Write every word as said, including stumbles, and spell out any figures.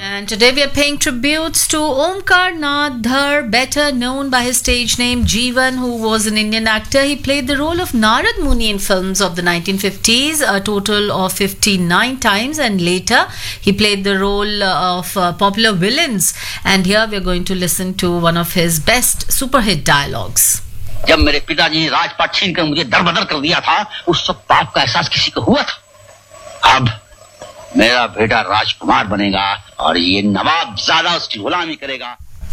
And today we are paying tributes to Omkar Nath Dhar, better known by his stage name Jeevan, who was an Indian actor. He played the role of Narad Muni in films of the nineteen fifties, a total of fifty-nine times, and later he played the role of uh, popular villains. And here we are going to listen to one of his best super hit dialogues. जब मेरे पिताजी ने राजपाट छीन कर मुझे दरबदर कर दिया था, उस वक्त पाप का एहसास किसी को हुआ था? अब मेरा बेटा राजकुमार बनेगा और ये नवाब ज़्यादा उसकी गुलामी करेगा.